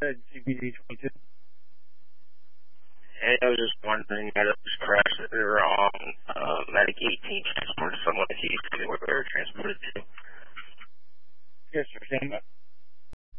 GBD 22. Hey, I was just wondering, I just crashed that we were on Medic 18 transported someone to Houston where they were transported to. Yes, sir. Stand by.